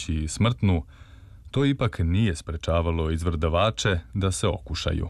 uključujući smrtnu, to ipak nije sprečavalo izvrdavače da se okušaju.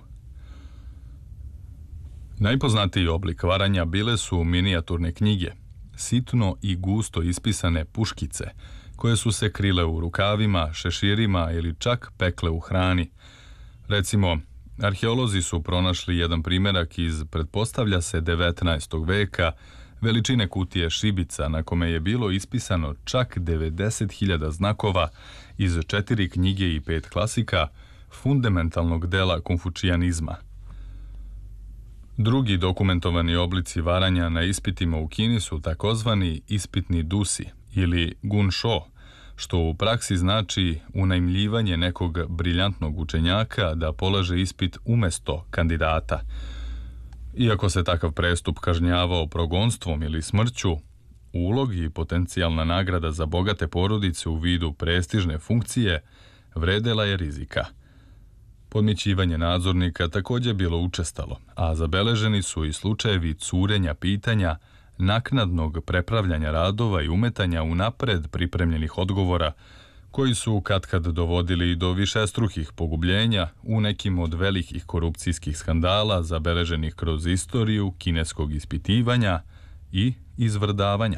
Najpoznatiji oblik varanja bile su minijaturne knjige, sitno i gusto ispisane puškice, koje su se krile u rukavima, šeširima ili čak pekle u hrani. Recimo, arheolozi su pronašli jedan primjerak iz, pretpostavlja se, 19. veka, veličine kutije šibica na kome je bilo ispisano čak 90.000 znakova iz 4 knjige i 5 klasika fundamentalnog dela konfučijanizma. Drugi dokumentovani oblici varanja na ispitima u Kini su takozvani ispitni dusi ili gunšo, što u praksi znači unajmljivanje nekog briljantnog učenjaka da polaže ispit umesto kandidata. Iako se takav prestup kažnjavao progonstvom ili smrću, ulog i potencijalna nagrada za bogate porodice u vidu prestižne funkcije vredela je rizika. Podmićivanje nadzornika također bilo učestalo, a zabeleženi su i slučajevi curenja pitanja, naknadnog prepravljanja radova i umetanja unapred pripremljenih odgovora, koji su katkad dovodili do višestrukih pogubljenja u nekim od velikih korupcijskih skandala zabeleženih kroz istoriju kineskog ispitivanja i izvrdavanja.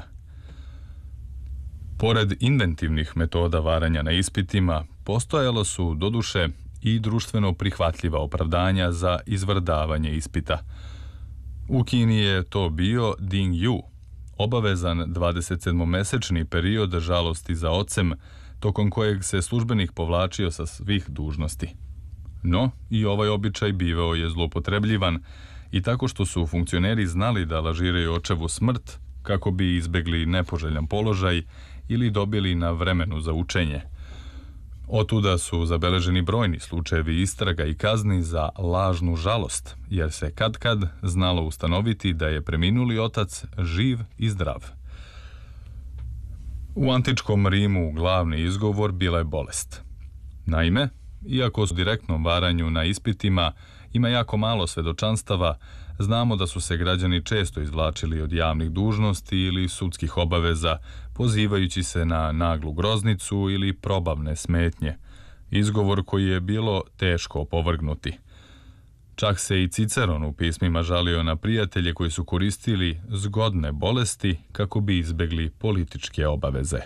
Pored inventivnih metoda varanja na ispitima, postojalo su, doduše, i društveno prihvatljiva opravdanja za izvrdavanje ispita. U Kini je to bio Ding Yu, obavezan 27-mesečni period žalosti za ocem, tokom kojeg se službenik povlačio sa svih dužnosti. No, i ovaj običaj bivao je zloupotrebljivan i tako što su funkcioneri znali da lažiraju očevu smrt kako bi izbegli nepoželjan položaj ili dobili na vremenu za učenje. Otuda su zabeleženi brojni slučajevi istraga i kazni za lažnu žalost, jer se katkad znalo ustanoviti da je preminuli otac živ i zdrav. U antičkom Rimu glavni izgovor bila je bolest. Naime, iako u direktnom varanju na ispitima ima jako malo svedočanstava, znamo da su se građani često izvlačili od javnih dužnosti ili sudskih obaveza, pozivajući se na naglu groznicu ili probavne smetnje, izgovor koji je bilo teško opovrgnuti. Čak se i Ciceron u pismima žalio na prijatelje koji su koristili zgodne bolesti kako bi izbegli političke obaveze.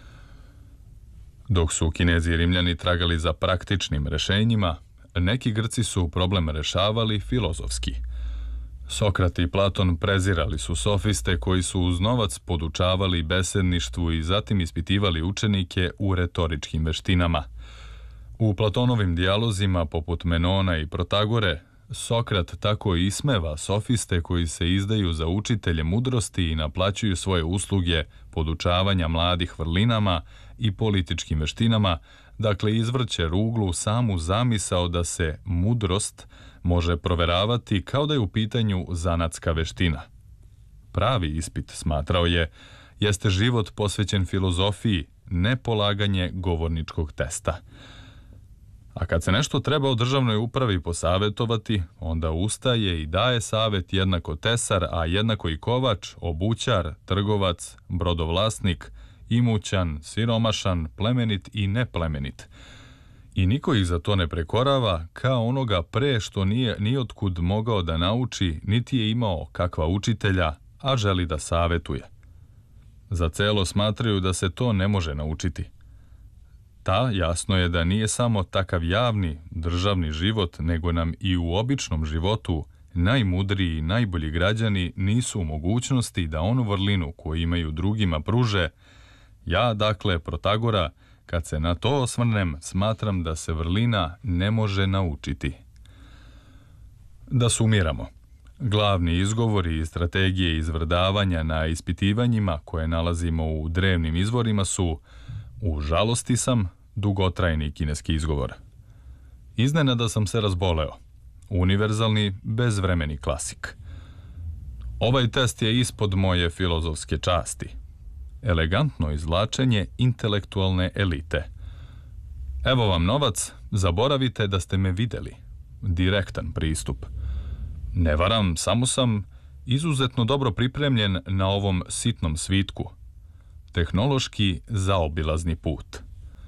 Dok su Kinezi i Rimljani tragali za praktičnim rešenjima, neki Grci su problem rešavali filozofski. Sokrat i Platon prezirali su sofiste koji su uz novac podučavali besedništvu i zatim ispitivali učenike u retoričkim veštinama. U Platonovim dijalozima poput Menona i Protagore, Sokrat tako ismeva sofiste koji se izdaju za učitelje mudrosti i naplaćuju svoje usluge podučavanja mladih vrlinama i političkim veštinama, dakle izvrće ruglu samu zamisao da se mudrost može proveravati kao da je u pitanju zanatska veština. Pravi ispit, smatrao je, jeste život posvećen filozofiji, ne polaganje govorničkog testa. A kad se nešto treba u državnoj upravi posavetovati, onda ustaje i daje savet jednako tesar, a jednako i kovač, obućar, trgovac, brodovlasnik, imućan, siromašan, plemenit i neplemenit. I niko ih za to ne prekorava kao onoga pre što nije nijotkud mogao da nauči, niti je imao kakva učitelja, a želi da savetuje. Za celo smatraju da se to ne može naučiti. Ta jasno je da nije samo takav javni, državni život, nego nam i u običnom životu najmudriji i najbolji građani nisu u mogućnosti da onu vrlinu koju imaju drugima pruže. Ja, dakle, Protagora, kad se na to osvrnem, smatram da se vrlina ne može naučiti. Da sumiramo. Glavni izgovori i strategije izvrdavanja na ispitivanjima koje nalazimo u drevnim izvorima su: u žalosti sam, dugotrajni kineski izgovor; iznenada sam se razboleo, univerzalni bezvremeni klasik; ovaj test je ispod moje filozofske časti, elegantno izvlačenje intelektualne elite; evo vam novac, zaboravite da ste me videli, direktan pristup; ne varam, samo sam izuzetno dobro pripremljen na ovom sitnom svitku, tehnološki zaobilazni put;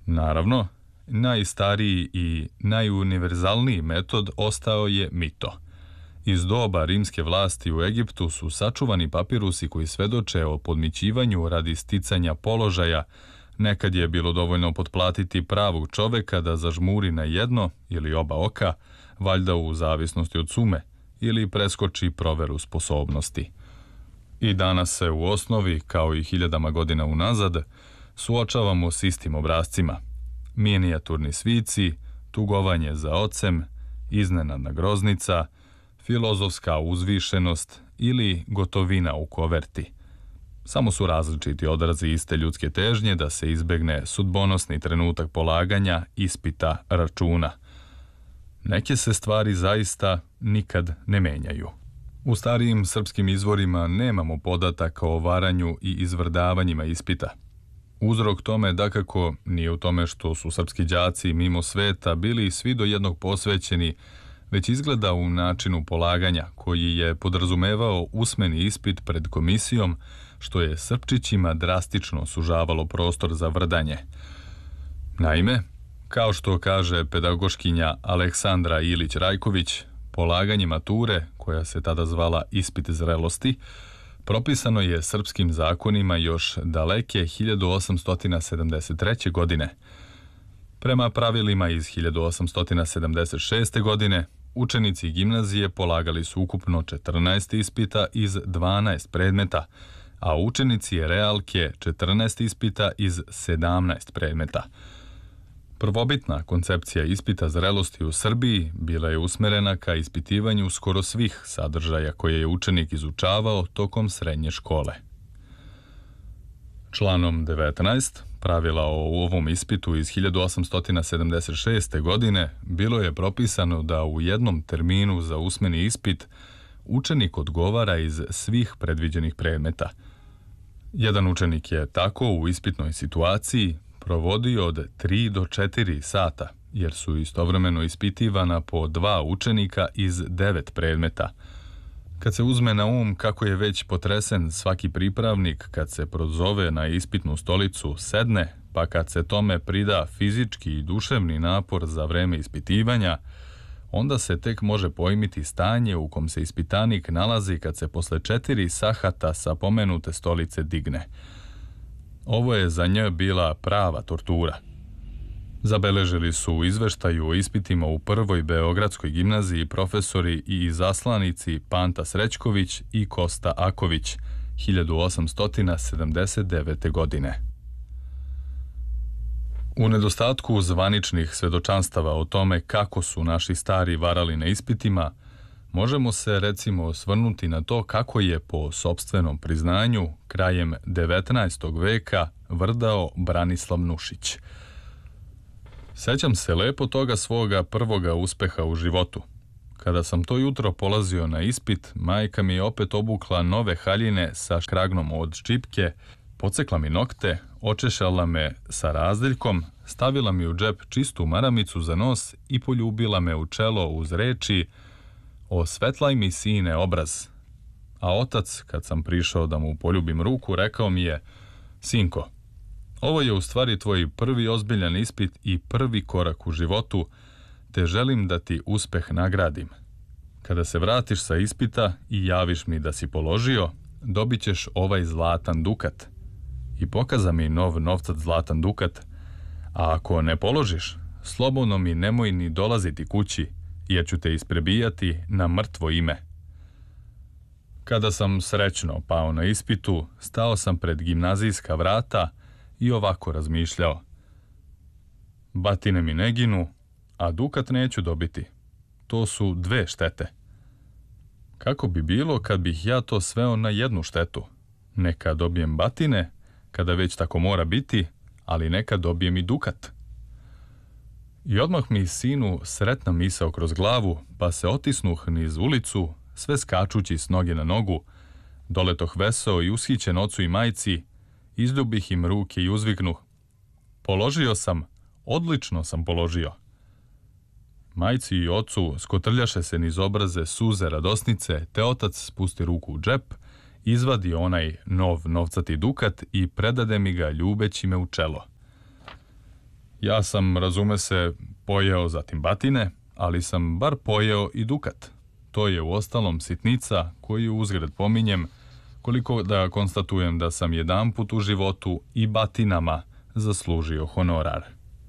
Naravno, najstariji i najuniverzalniji metod ostao je mito. Iz doba rimske vlasti u Egiptu su sačuvani papirusi koji svedoče o podmićivanju radi sticanja položaja. Nekad je bilo dovoljno potplatiti pravog čoveka da zažmuri na jedno ili oba oka, valjda u zavisnosti od sume, ili preskoči proveru sposobnosti. I danas se u osnovi, kao i hiljadama godina unazad, suočavamo s istim obrascima. Minijaturni svici, tugovanje za ocem, iznenadna groznica, filozofska uzvišenost ili gotovina u koverti. Samo su različiti odrazi iste ljudske težnje da se izbegne sudbonosni trenutak polaganja, ispita, računa. Neke se stvari zaista nikad ne menjaju. U starijim srpskim izvorima nemamo podataka o varanju i izvrdavanjima ispita. Uzrok tome dakako nije u tome što su srpski đaci mimo sveta bili svi do jednog posvećeni, već izgleda u načinu polaganja koji je podrazumevao usmeni ispit pred komisijom, što je Srpčićima drastično sužavalo prostor za vrdanje. Naime, kao što kaže pedagoškinja Aleksandra Ilić-Rajković, polaganje mature, koja se tada zvala ispit zrelosti, propisano je srpskim zakonima još daleke 1873. godine. Prema pravilima iz 1876. godine, učenici gimnazije polagali su ukupno 14 ispita iz 12 predmeta, a učenici realke 14 ispita iz 17 predmeta. Prvobitna koncepcija ispita zrelosti u Srbiji bila je usmerena ka ispitivanju skoro svih sadržaja koje je učenik izučavao tokom srednje škole. Članom 19 pravila o ovom ispitu iz 1876. godine bilo je propisano da u jednom terminu za usmeni ispit učenik odgovara iz svih predviđenih predmeta. Jedan učenik je tako u ispitnoj situaciji provodio od 3 do 4 sata, jer su istovremeno ispitivana po 2 učenika iz 9 predmeta. Kad se uzme na kako je već potresen svaki pripravnik kad se prozove na ispitnu stolicu, sedne, pa kad se tome prida fizički i duševni napor za vreme ispitivanja, onda se tek može pojmiti stanje u kom se ispitanik nalazi kad se posle 4 sahata sa pomenute stolice digne. Ovo je za nje bila prava tortura. Zabeležili su u izveštaju o ispitima u prvoj beogradskoj gimnaziji profesori i izaslanici Panta Srećković i Kosta Aković 1879. godine. U nedostatku zvaničnih svedočanstava o tome kako su naši stari varali na ispitima, možemo se recimo osvrnuti na to kako je po sopstvenom priznanju krajem 19. veka vrdao Branislav Nušić. Sećam se lepo toga svoga prvoga uspeha u životu. Kada sam to jutro polazio na ispit, majka mi je opet obukla nove haljine sa škragnom od ščipke, pocekla mi nokte, očešala me sa razdeljkom, stavila mi u džep čistu maramicu za nos i poljubila me u čelo uz reči: "Osvetlaj mi, sine, obraz." A otac, kad sam prišao da mu poljubim ruku, rekao mi je: "Sinko, ovo je u stvari tvoj prvi ozbiljan ispit i prvi korak u životu, te želim da ti uspeh nagradim. Kada se vratiš sa ispita i javiš mi da si položio, dobit ćeš ovaj zlatan dukat." I pokaza mi novcat zlatan dukat. "A ako ne položiš, slobodno mi nemoj ni dolaziti kući, jer ću te isprebijati na mrtvo ime." Kada sam srećno pao na ispitu, stao sam pred gimnazijska vrata i ovako razmišljao: batine mi ne ginu, a dukat neću dobiti. To su 2 štete. Kako bi bilo kad bih ja to sveo na jednu štetu? Neka dobijem batine, kada već tako mora biti, ali neka dobijem i dukat. I odmah mi sinu sretna misao kroz glavu, pa se otisnuh niz ulicu, sve skačući s noge na nogu, doletoh veseo i ushićen ocu i majci, izljubih im ruke i uzviknuh: "Položio sam, odlično sam položio." Majci i ocu skotrljaše se niz obraze suze radosnice, te otac spusti ruku u džep, izvadi onaj novcati dukat i predade mi ga ljubeći me u čelo. Ja sam, razume se, pojeo zatim batine, ali sam bar pojeo i dukat. To je uostalom sitnica koju uzgred pominjem, koliko da konstatujem da sam jedanput u životu i batinama zaslužio honorar.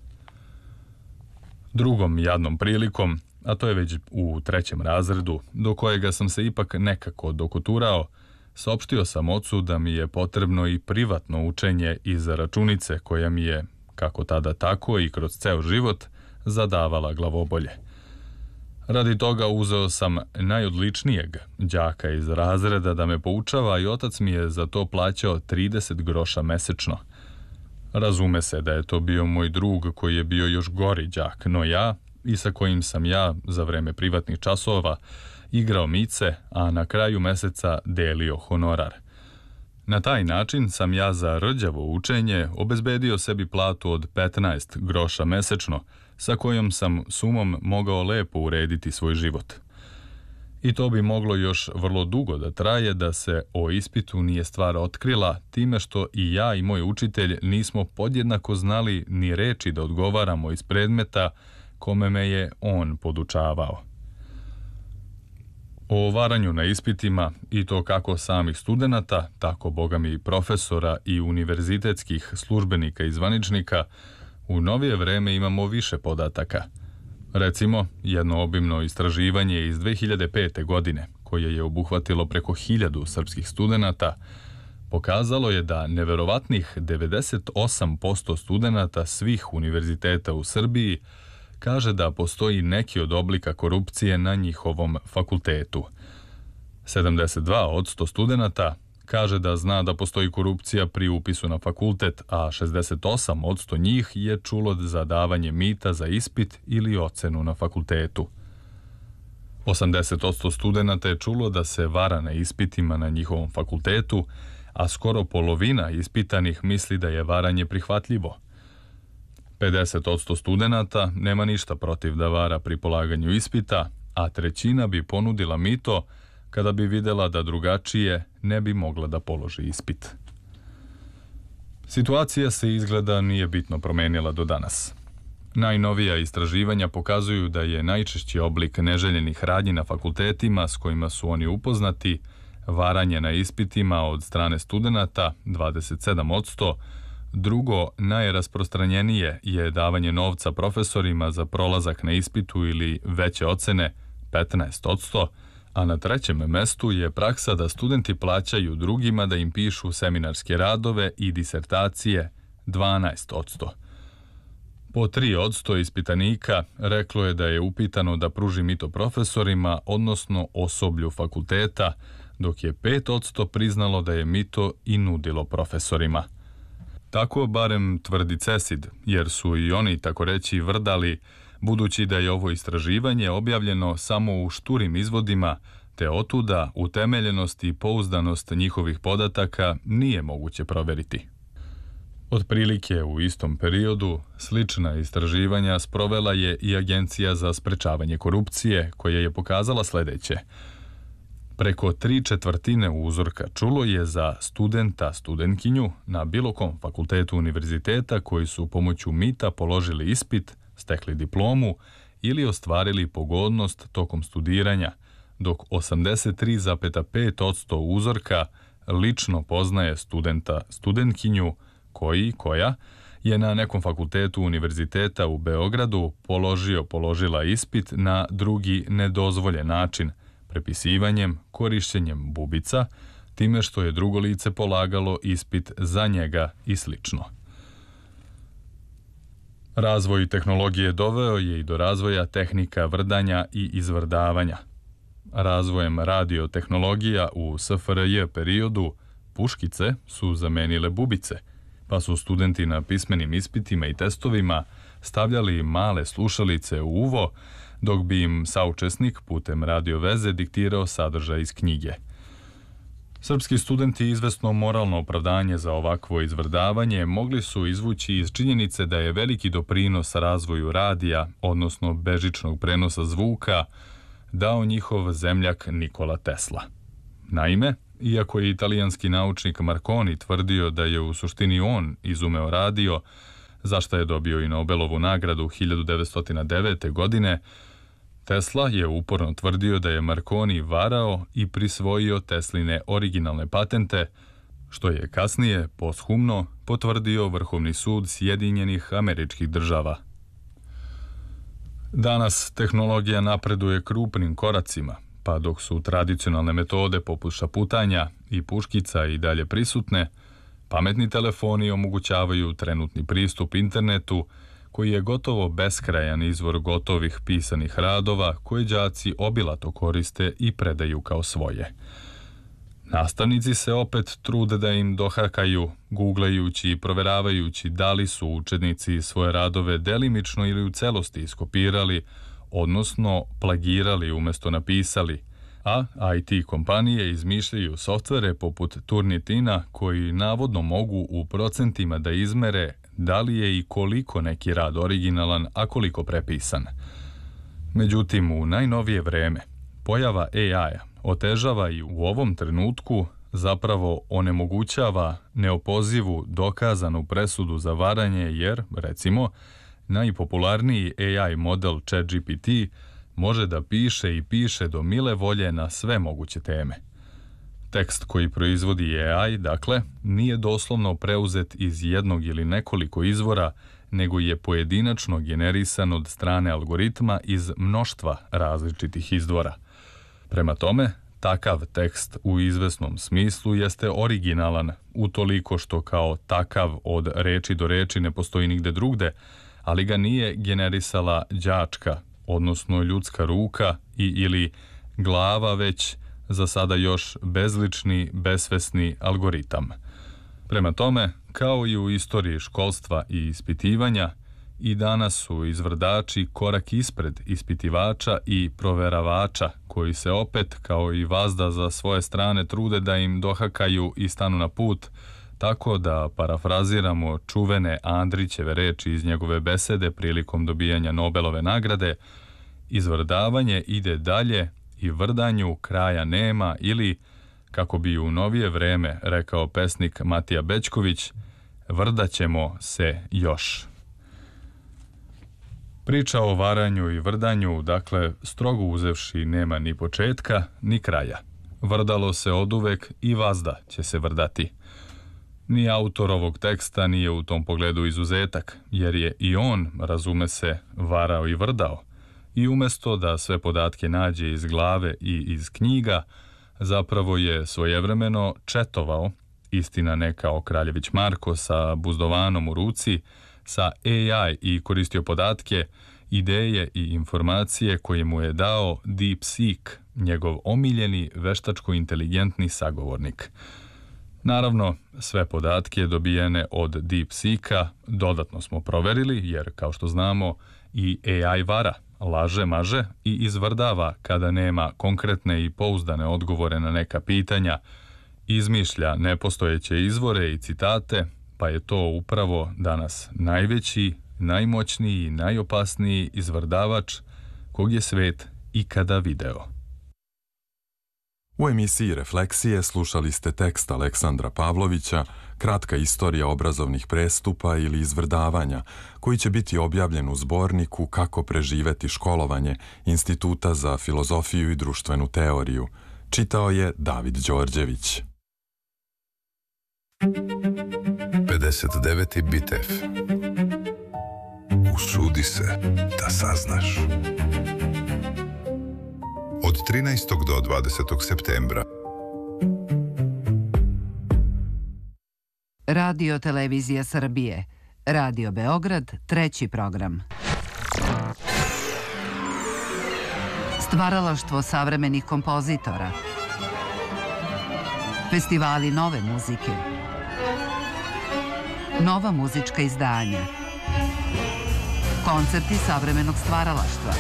Drugom jadnom prilikom, a to je već u 3. razredu, do kojega sam se ipak nekako dokuturao, saopštio sam ocu da mi je potrebno i privatno učenje iz računice koja mi je, kako tada tako i kroz ceo život, zadavala glavobolje. Radi toga uzeo sam najodličnijeg đaka iz razreda da me poučava i otac mi je za to plaćao 30 groša mesečno. Razume se da je to bio moj drug koji je bio još gori đak, no ja, i sa kojim sam ja za vreme privatnih časova igrao mice, a na kraju meseca delio honorar. Na taj način sam ja za rđavo učenje obezbedio sebi platu od 15 groša mesečno, sa kojom sam sumom mogao lepo urediti svoj život. I to bi moglo još vrlo dugo da traje da se o ispitu nije stvar otkrila, time što i ja i moj učitelj nismo podjednako znali ni reči da odgovaramo iz predmeta kome me je on podučavao. O varanju na ispitima, i to kako samih studenata, tako bogami i profesora i univerzitetskih službenika i zvaničnika, u novije vreme imamo više podataka. Recimo, jedno obimno istraživanje iz 2005. godine, koje je obuhvatilo preko 1000 srpskih studenata, pokazalo je da neverovatnih 98% studenata svih univerziteta u Srbiji kaže da postoji neki od oblika korupcije na njihovom fakultetu. 72% studenata kaže da zna da postoji korupcija pri upisu na fakultet, a 68% njih je čulo za davanje mita za ispit ili ocenu na fakultetu. 80% studenata je čulo da se vara na ispitima na njihovom fakultetu, a skoro polovina ispitanih misli da je varanje prihvatljivo. 50% studenata nema ništa protiv da vara pri polaganju ispita, a trećina bi ponudila mito kada bi videla da drugačije ne bi mogla da položi ispit. Situacija se izgleda nije bitno promenila do danas. Najnovija istraživanja pokazuju da je najčešći oblik neželjenih radnji na fakultetima s kojima su oni upoznati varanje na ispitima od strane studenata 27%, drugo, najrasprostranjenije je davanje novca profesorima za prolazak na ispitu ili veće ocene 15%, a na 3. mestu je praksa da studenti plaćaju drugima da im pišu seminarske radove i disertacije 12%. Po 3% ispitanika reklo je da je upitano da pruži mito profesorima, odnosno osoblju fakulteta, dok je 5% priznalo da je mito i nudilo profesorima. Tako barem tvrdi CESID, jer su i oni tako reći vrdali, budući da je ovo istraživanje objavljeno samo u šturim izvodima, te otuda utemeljenost i pouzdanost njihovih podataka nije moguće proveriti. Otprilike u istom periodu slična istraživanja sprovela je i Agencija za sprečavanje korupcije, koja je pokazala sledeće. Preko 3/4 uzorka čulo je za studenta/studentkinju na bilo kom fakultetu univerziteta koji su pomoću mita položili ispit, stekli diplomu ili ostvarili pogodnost tokom studiranja, dok 83,5% uzorka lično poznaje studenta/studentkinju koja je na nekom fakultetu univerziteta u Beogradu položila ispit na drugi nedozvoljen način, prepisivanjem, korišćenjem bubica, time što je drugo lice polagalo ispit za njega i slično. Razvoj tehnologije doveo je i do razvoja tehnika vrdanja i izvrdavanja. Razvojem radiotehnologija u SFRJ periodu puškice su zamenile bubice, pa su studenti na pismenim ispitima i testovima stavljali male slušalice u uvo, dok bi im saučesnik putem radioveze diktirao sadržaj iz knjige. Srpski studenti izvesno moralno opravdanje za ovakvo izvrdavanje mogli su izvući iz činjenice da je veliki doprinos razvoju radija, odnosno bežičnog prenosa zvuka, dao njihov zemljak Nikola Tesla. Naime, iako je italijanski naučnik Marconi tvrdio da je u suštini on izumeo radio, za što je dobio i Nobelovu nagradu 1909. godine, Tesla je uporno tvrdio da je Marconi varao i prisvojio Tesline originalne patente, što je kasnije, posthumno, potvrdio Vrhovni sud Sjedinjenih Američkih Država. Danas tehnologija napreduje krupnim koracima, pa dok su tradicionalne metode poput šaputanja i puškica i dalje prisutne, pametni telefoni omogućavaju trenutni pristup internetu, koji je gotovo beskrajan izvor gotovih pisanih radova koje đaci obilato koriste i predaju kao svoje. Nastavnici se opet trude da im dohakaju, googlajući i proveravajući da li su učenici svoje radove delimično ili u celosti iskopirali, odnosno plagirali umjesto napisali, a IT kompanije izmišljaju softvere poput Turnitina koji navodno mogu u procentima da izmere da li je i koliko neki rad originalan, a koliko prepisan. Međutim, u najnovije vreme, pojava AI-a otežava i u ovom trenutku zapravo onemogućava neopozivu dokazanu presudu za varanje jer, recimo, najpopularniji AI model ChatGPT može da piše i piše do mile volje na sve moguće teme. Tekst koji proizvodi AI, dakle, nije doslovno preuzet iz jednog ili nekoliko izvora, nego je pojedinačno generisan od strane algoritma iz mnoštva različitih izvora. Prema tome, takav tekst u izvesnom smislu jeste originalan, utoliko što kao takav od reči do reči ne postoji nigde drugde, ali ga nije generisala đačka, odnosno ljudska ruka ili glava, već za sada još bezlični, besvesni algoritam. Prema tome, kao i u istoriji školstva i ispitivanja, i danas su izvrdači korak ispred ispitivača i proveravača, koji se opet, kao i vazda za svoje strane, trude da im dohakaju i stanu na put, tako da parafraziramo čuvene Andrićeve reči iz njegove besede prilikom dobijanja Nobelove nagrade, izvrdavanje ide dalje i vrdanju kraja nema ili, kako bi u novije vreme rekao pesnik Matija Bećković, vrdaćemo se još. Priča o varanju i vrdanju, dakle, strogo uzevši, nema ni početka, ni kraja. Vrdalo se oduvek i vazda će se vrdati. Ni autor ovog teksta nije u tom pogledu izuzetak, jer je i on, razume se, varao i vrdao. I umjesto da sve podatke nađe iz glave i iz knjiga, zapravo je svojevremeno četovao, istina ne kao Kraljević Marko sa buzdovanom u ruci, sa AI i koristio podatke, ideje i informacije koje mu je dao DeepSeek, njegov omiljeni veštačko-inteligentni sagovornik. Naravno, sve podatke dobijene od DeepSeeka dodatno smo proverili, jer, kao što znamo, i AI vara, laže, maže i izvrdava kada nema konkretne i pouzdane odgovore na neka pitanja, izmišlja nepostojeće izvore i citate, pa je to upravo danas najveći, najmoćniji i najopasniji izvrdavač kog je svet ikada video. U emisiji Refleksije slušali ste tekst Aleksandra Pavlovića, kratka istorija obrazovnih prestupa ili izvrdavanja, koji će biti objavljen u zborniku Kako preživeti školovanje Instituta za filozofiju i društvenu teoriju. Čitao je David Đorđević. 59. Bitev. Usudi se da saznaš. Od 13. do 20. septembra. Radio Televizija Srbije. Radio Beograd, 3. program. Stvaralaštvo savremenih kompozitora. Festivali nove muzike. Nova muzička izdanja. Koncepti savremenog stvaralaštva.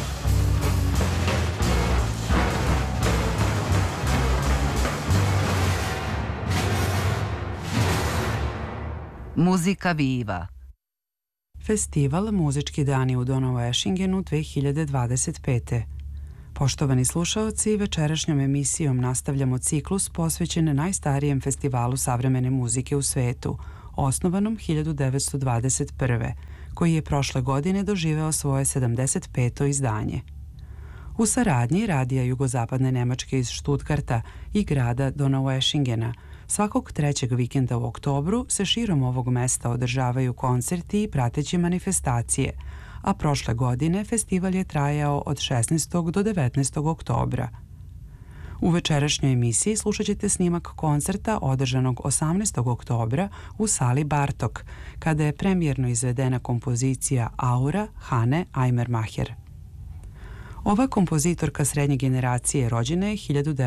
Muzika Viva. Festival Muzički dani u Donau Ešingenu 2025. Poštovani slušaoci, večerašnjom emisijom nastavljamo ciklus posvećen najstarijem festivalu savremene muzike u svetu, osnovanom 1921. koji je prošle godine doživeo svoje 75. izdanje. U saradnji Radija Jugozapadne Nemačke iz Stuttgarta i grada Donaueschingena svakog trećeg vikenda u oktobru se širom ovog mesta održavaju koncerti i prateće manifestacije, a prošle godine festival je trajao od 16. do 19. oktobra. U večerašnjoj emisiji slušat ćete snimak koncerta održanog 18. oktobra u sali Bartok, kada je premijerno izvedena kompozicija Aura Hane Eimermacher. Ova kompozitorka srednje generacije rođena je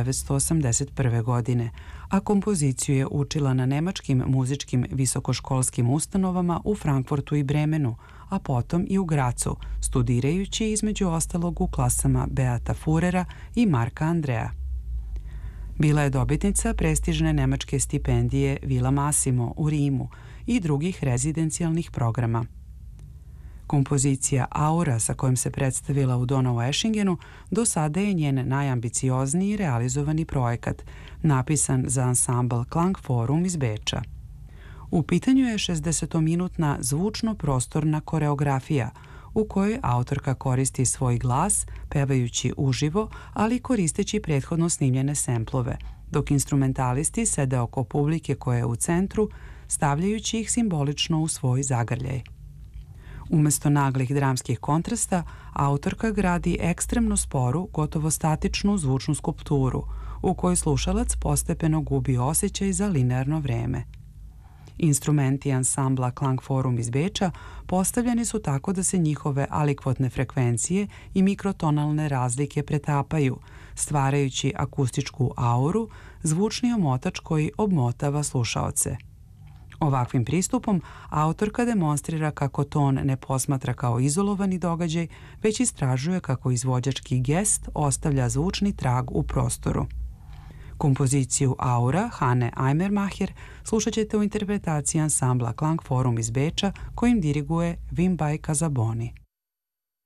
1981. godine, a kompoziciju je učila na nemačkim muzičkim visokoškolskim ustanovama u Frankfurtu i Bremenu, a potom i u Gracu, studirajući između ostalog u klasama Beata Furera i Marka Andrea. Bila je dobitnica prestižne nemačke stipendije Villa Massimo u Rimu i drugih rezidencijalnih programa. Kompozicija Aura, sa kojom se predstavila u Donaueschingenu, do sada je njen najambiciozniji realizovani projekat, napisan za ansambl Klangforum iz Beča. U pitanju je 60-minutna zvučno-prostorna koreografija, u kojoj autorka koristi svoj glas, pevajući uživo, ali koristeći prethodno snimljene semplove, dok instrumentalisti sede oko publike koja je u centru, stavljajući ih simbolično u svoj zagrljaj. Umesto naglih dramskih kontrasta, autorka gradi ekstremno sporu, gotovo statičnu zvučnu skulpturu, u kojoj slušalac postepeno gubi osjećaj za linearno vreme. Instrumenti ansambla Klangforum iz Beča postavljeni su tako da se njihove alikvotne frekvencije i mikrotonalne razlike pretapaju, stvarajući akustičku auru, zvučni omotač koji obmotava slušaoce. Ovakvim pristupom autorka demonstrira kako ton ne posmatra kao izolovani događaj, već istražuje kako izvođački gest ostavlja zvučni trag u prostoru. Kompoziciju Aura Hane Eimermacher slušat ćete u interpretaciji ansambla Klangforum iz Beča kojim diriguje Wim Casaboni.